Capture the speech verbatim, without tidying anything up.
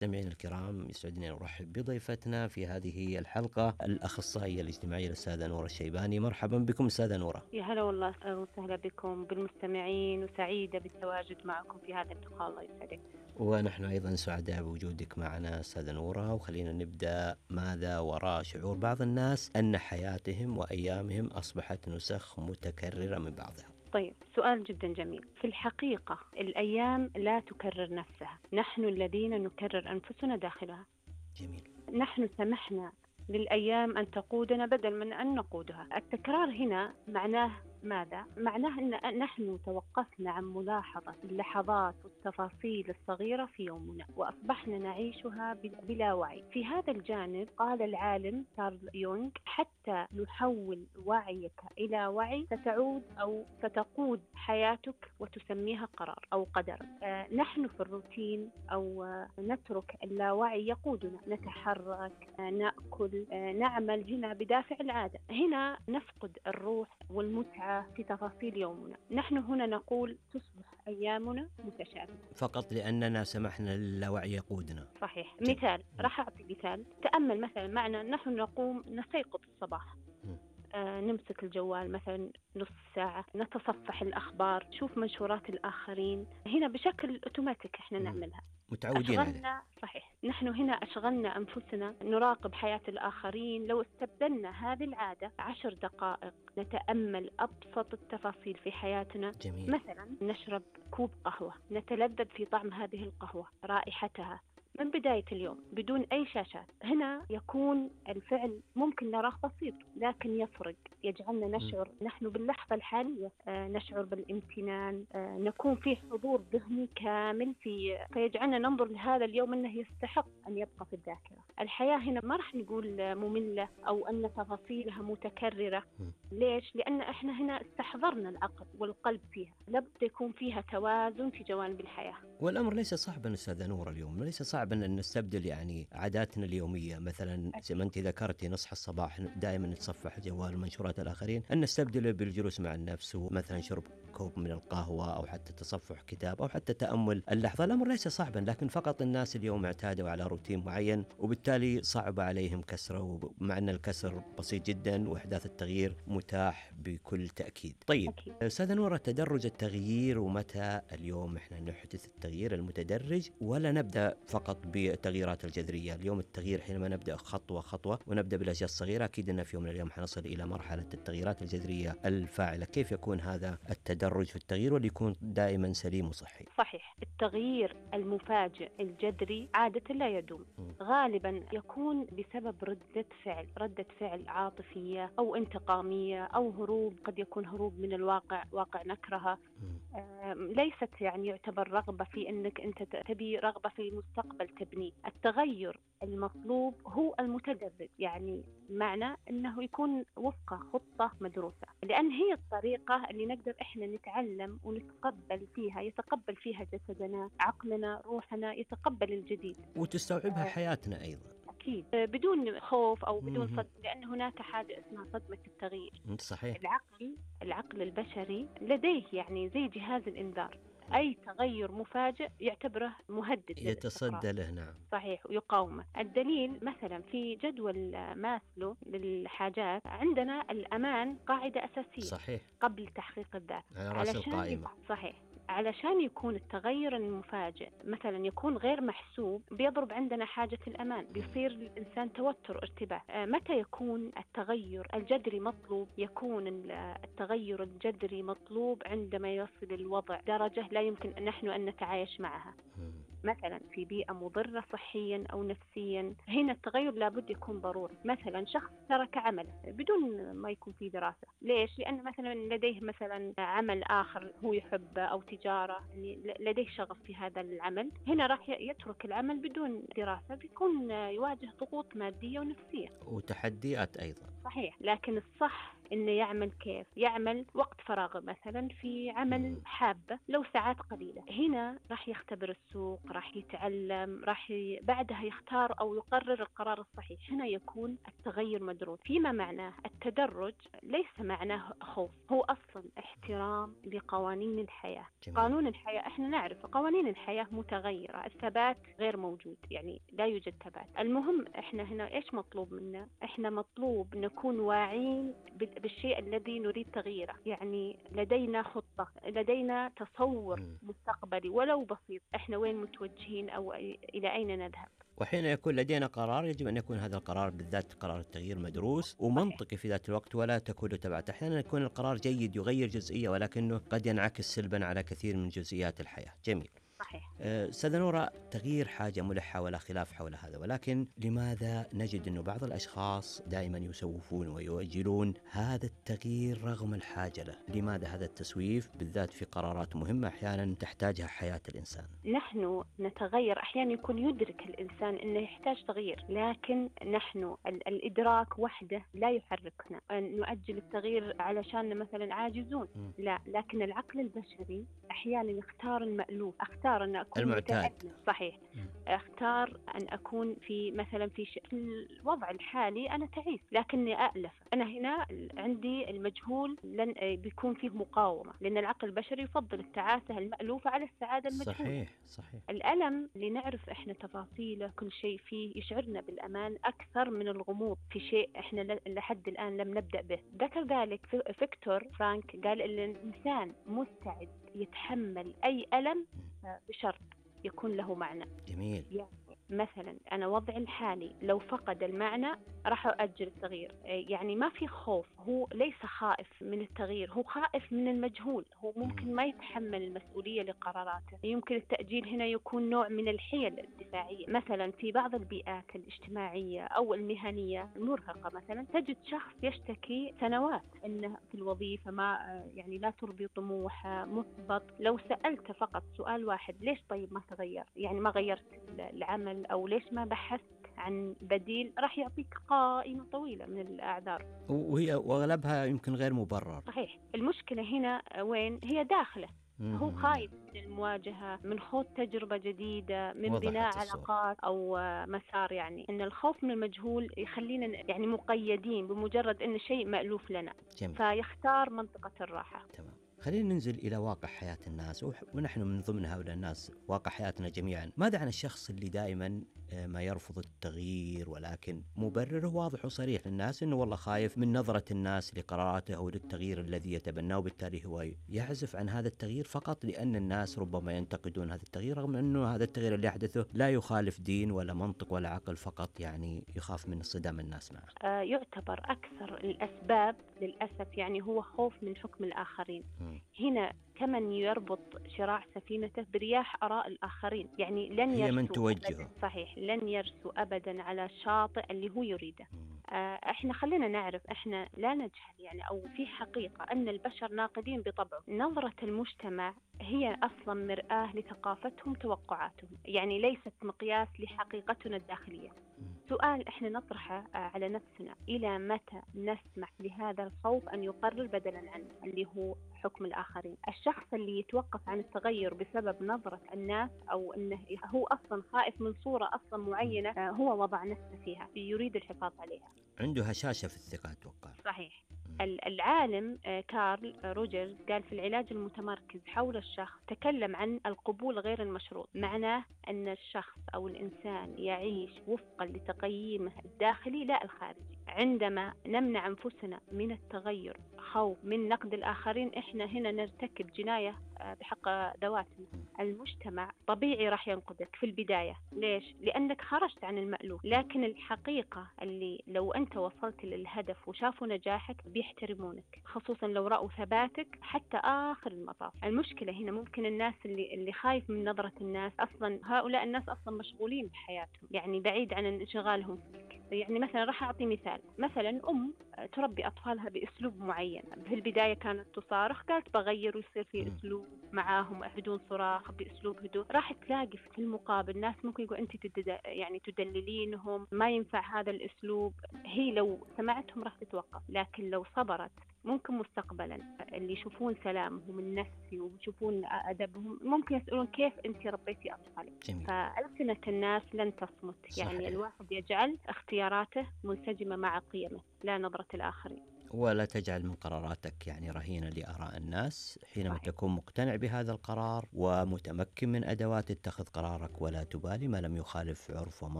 مستمعينا الكرام، يسعدني أن أرحب بضيفتنا في هذه الحلقة الأخصائية الاجتماعية الأستاذة نورة الشيباني. مرحبا بكم أستاذة نورة. يا هلا والله وسهلا بكم بالمستمعين، وسعيدة بالتواجد معكم في هذا اللقاء. الله يسعدك. ونحن أيضا سعداء بوجودك معنا أستاذة نورة. وخلينا نبدأ. ماذا وراء شعور بعض الناس أن حياتهم وأيامهم أصبحت نسخ متكررة من بعضها؟ طيب، سؤال جدا جميل. في الحقيقة الأيام لا تكرر نفسها، نحن الذين نكرر أنفسنا داخلها. جميل. نحن سمحنا للأيام أن تقودنا بدل من أن نقودها. التكرار هنا معناه ماذا؟ معناه أن نحن توقفنا عن ملاحظة اللحظات والتفاصيل الصغيرة في يومنا، وأصبحنا نعيشها بلا وعي. في هذا الجانب قال العالم كارل يونغ: حتى نحول وعيك إلى وعي ستعود أو ستقود حياتك وتسميها قرار أو قدر. آه نحن في الروتين أو آه نترك اللاوعي يقودنا، نتحرك، آه نأكل، آه نعمل هنا بدافع العادة. هنا نفقد الروح والمتعة في تفاصيل يومنا. نحن هنا نقول تصبح أيامنا متشابهة فقط لأننا سمحنا للاوعي يقودنا. صحيح. جميل. مثال، راح أعطي مثال. تأمل مثلا معنا، نحن نقوم نستيقظ الصباح، آه نمسك الجوال مثلا نص ساعة، نتصفح الأخبار، نشوف منشورات الآخرين. هنا بشكل أوتوماتيك إحنا نعملها، متعودين عليه. صحيح. نحن هنا أشغلنا أنفسنا نراقب حياة الآخرين. لو استبدلنا هذه العادة عشر دقائق نتأمل أبسط التفاصيل في حياتنا. جميل. مثلا نشرب كوب قهوة، نتلذذ في طعم هذه القهوة، رائحتها، من بداية اليوم بدون أي شاشات. هنا يكون الفعل ممكن نراه بسيط لكن يفرق، يجعلنا نشعر م. نحن باللحظة الحالية، آه نشعر بالامتنان، آه نكون في حضور ذهني كامل في فيجعلنا ننظر لهذا اليوم أنه يستحق أن يبقى في الذاكرة. الحياة هنا ما راح نقول مملة أو أن تفاصيلها متكررة. م. ليش؟ لأن إحنا هنا استحضرنا العقل والقلب فيها. لابد يكون فيها توازن في جوانب الحياة. والأمر ليس صعبا أستاذة نورة اليوم، ليس صعبا أن نستبدل يعني عاداتنا اليومية. مثلا زي ما أنت ذكرتي، نصحى الصباح دائما نتصفح جوال ومنشورات الآخرين، أن نستبدله بالجلوس مع النفس، ومثلا شرب كوب من القهوة، أو حتى تصفح كتاب، أو حتى تأمل اللحظة. الأمر ليس صعبا، لكن فقط الناس اليوم اعتادوا على روتين معين، وبالتالي صعب عليهم كسره، مع أن الكسر بسيط جدا وإحداث التغيير متاح بكل تأكيد. طيب أستاذة نورة، تدرج التغيير، ومتى اليوم إحنا نحدث التغيير المتدرج ولا نبدأ فقط بالتغييرات الجذرية؟ اليوم التغيير حينما نبدأ خطوة خطوة ونبدأ بالأشياء الصغيرة، أكيد أن في يوم من الأيام حنصل إلى مرحلة التغييرات الجذرية الفاعلة. كيف يكون هذا التدرج في التغيير وليكون دائما سليم وصحي؟ صحيح. التغيير المفاجئ الجذري عادة لا يدوم، م. غالبا يكون بسبب ردة فعل ردة فعل عاطفية أو انتقامية أو هروب، قد يكون هروب من الواقع، واقع نكرهه. ليست يعني يعتبر رغبة في أنك أنت تبي رغبة في المستقبل تبنيه. التغير المطلوب هو المتدرج، يعني معنى أنه يكون وفق خطة مدروسة، لأن هي الطريقة اللي نقدر إحنا نتعلم ونتقبل فيها، يتقبل فيها جسدنا، عقلنا، روحنا، يتقبل الجديد وتستوعبها آه. حياتنا أيضا أكيد، بدون خوف أو بدون صدمة، لأن هناك حاجة اسمها صدمة التغيير. صحيح. العقل العقل البشري لديه يعني زي جهاز الإنذار، أي تغير مفاجئ يعتبره مهدد، يتصدى له. نعم صحيح، ويقاومه. الدليل مثلا في جدول ماسلو للحاجات، عندنا الأمان قاعدة أساسية. صحيح. قبل تحقيق الذات، على رأس القائمة. صحيح. علشان يكون التغير المفاجئ مثلا يكون غير محسوب، بيضرب عندنا حاجة الأمان، بيصير للإنسان توتر، ارتباك. متى يكون التغير الجذري مطلوب؟ يكون التغير الجذري مطلوب عندما يصل الوضع درجة لا يمكن أن نحن أن نتعايش معها، مثلا في بيئة مضرة صحيا أو نفسيا. هنا التغير لابد يكون ضروري. مثلا شخص ترك عمله بدون ما يكون فيه دراسة. ليش؟ لأن مثلا لديه مثلا عمل آخر هو يحبه أو تجارة، يعني لديه شغف في هذا العمل. هنا راح يترك العمل بدون دراسة، بيكون يواجه ضغوط مادية ونفسية وتحديات أيضا. صحيح. لكن الصح إنه يعمل كيف يعمل وقت فراغه مثلا في عمل حابة لو ساعات قليلة. هنا راح يختبر السوق، راح يتعلم، راح ي... بعدها يختار أو يقرر القرار الصحيح. هنا يكون التغير مدروس، فيما معناه التدرج ليس معناه خوف، هو أصلا احترام لقوانين الحياة. جميل. قانون الحياة احنا نعرف قوانين الحياة متغيرة، الثبات غير موجود، يعني لا يوجد ثبات. المهم احنا هنا ايش مطلوب منا؟ احنا مطلوب نكون واعين بالشيء الذي نريد تغييره، يعني لدينا خطة، لدينا تصور م. مستقبلي ولو بسيط، احنا وين متوجهين أو إلى أين نذهب. وحين يكون لدينا قرار يجب أن يكون هذا القرار بالذات قرار التغيير مدروس ومنطقي في ذات الوقت ولا تكون له تبعات. أحيانا يكون القرار جيد يغير جزئية ولكنه قد ينعكس سلبا على كثير من جزئيات الحياة. جميل. صحيح. أستاذة نورة، تغيير حاجة ملحة ولا خلاف حول هذا، ولكن لماذا نجد أن بعض الأشخاص دائما يسوفون ويؤجلون هذا التغيير رغم الحاجة له؟ لماذا هذا التسويف بالذات في قرارات مهمة أحيانا تحتاجها حياة الإنسان؟ نحن نتغير، أحيانا يكون يدرك الإنسان أنه يحتاج تغيير، لكن نحن الإدراك وحده لا يحركنا أن نؤجل التغيير علشان مثلا عاجزون. م. لا، لكن العقل البشري أحيانا يختار المألوف. أختار أن أكون المعتاد. صحيح. م. أختار أن أكون في مثلا في, ش... في الوضع الحالي أنا تعيس لكني أألف. أنا هنا عندي المجهول لن بيكون فيه مقاومة، لأن العقل البشري يفضل التعاسة المألوفة على السعادة المجهولة. صحيح صحيح. الألم اللي نعرف إحنا تفاصيله كل شيء فيه يشعرنا بالأمان أكثر من الغموض في شيء إحنا لحد الآن لم نبدأ به. ذكر ذلك فيكتور فرانك، قال إن الإنسان مستعد يتحمل أي ألم بشرط يكون له معنى. جميل. يعني مثلا أنا وضعي الحالي لو فقد المعنى راح أؤجل التغيير. يعني ما في خوف، هو ليس خائف من التغيير، هو خائف من المجهول، هو ممكن ما يتحمل المسؤولية لقراراته. يمكن التأجيل هنا يكون نوع من الحيل الدفاعية. مثلا في بعض البيئات الاجتماعية أو المهنية المرهقة مثلا تجد شخص يشتكي سنوات أنه في الوظيفة ما يعني لا ترضي طموحه، محبط. لو سألت فقط سؤال واحد، ليش طيب ما تغير؟ يعني ما غيرت العمل أو ليش ما بحثت عن بديل؟ راح يعطيك قائمة طويلة من الأعذار، وهي وأغلبها يمكن غير مبرر. صحيح. المشكلة هنا وين؟ هي داخله. هو خايف من المواجهة، من خوض تجربة جديدة، من بناء علاقات أو مسار. يعني إن الخوف من المجهول يخلينا يعني مقيدين بمجرد إن شيء مألوف لنا. جميل. فيختار منطقة الراحة. تمام. خلينا ننزل إلى واقع حياة الناس ونحن من ضمن هؤلاء الناس، واقع حياتنا جميعا. ماذا عن الشخص اللي دائما ما يرفض التغيير ولكن مبرره واضح وصريح للناس أنه والله خايف من نظرة الناس لقراراته أو للتغيير الذي يتبناه، وبالتالي هو يعزف عن هذا التغيير فقط لأن الناس ربما ينتقدون هذا التغيير، رغم أنه هذا التغيير اللي يحدثه لا يخالف دين ولا منطق ولا عقل، فقط يعني يخاف من صدام الناس معه. آه يعتبر أكثر الأسباب للأسف يعني هو خوف من حكم الآخرين. م. هنا كمن يربط شراع سفينته برياح آراء الآخرين، يعني لن هي من توجهه. صحيح، لن يرسوا أبدا على الشاطئ اللي هو يريده. آه احنا خلينا نعرف احنا لا نجهل يعني او في حقيقة ان البشر ناقدين بطبعه. نظرة المجتمع هي اصلا مرآة لثقافتهم، توقعاتهم، يعني ليست مقياس لحقيقتنا الداخلية. سؤال احنا نطرحه على نفسنا، الى متى نسمح لهذا الخوف ان يقرر بدلا عنه اللي هو حكم الآخرين؟ الشخص اللي يتوقف عن التغير بسبب نظرة الناس أو أنه هو أصلا خائف من صورة أصلا معينة هو وضع نفسه فيها، يريد الحفاظ عليها، عنده هشاشة في الثقة أتوقع. صحيح. العالم كارل روجرز قال في العلاج المتمركز حول الشخص، تكلم عن القبول غير المشروط. معناه أن الشخص أو الإنسان يعيش وفقا لتقييمه الداخلي لا الخارجي. عندما نمنع أنفسنا من التغير خوف من نقد الآخرين، إحنا هنا نرتكب جناية بحق ذواتنا. المجتمع طبيعي راح ينقدك في البداية. ليش؟ لأنك خرجت عن المألوف، لكن الحقيقة اللي لو أنت وصلت للهدف وشافوا نجاحك بيحترمونك، خصوصا لو رأوا ثباتك حتى آخر المطاف. المشكلة هنا ممكن الناس اللي اللي خايف من نظرة الناس، أصلا هؤلاء الناس أصلا مشغولين بحياتهم، يعني بعيد عن انشغالهم فيك. يعني مثلا راح أعطي مثال، مثلا أم تربي أطفالها بأسلوب معين، في البداية كانت تصارخ، قالت بغير ويصير في أسلوب معاهم بدون صراخ بأسلوب هدوء، راح تلاقي في المقابل ناس ممكن يقول أنت تدد... يعني تدللينهم، ما ينفع هذا الأسلوب. هي لو سمعتهم راح تتوقف، لكن لو صبرت ممكن مستقبلا اللي يشوفون سلامهم النفسي ويشوفون أدبهم ممكن يسألون كيف أنت ربيتي أطفالك. جميل. فألسنة الناس لن تصمت. صحيح. يعني الواحد يجعل اختياراته منسجمة مع قيمه لا نظرة الآخرين. ولا تجعل من قراراتك يعني رهينة لآراء الناس. حينما صحيح. تكون مقتنع بهذا القرار ومتمكن من أدوات اتخذ قرارك، ولا تبالي ما لم يخالف عرف ومنطق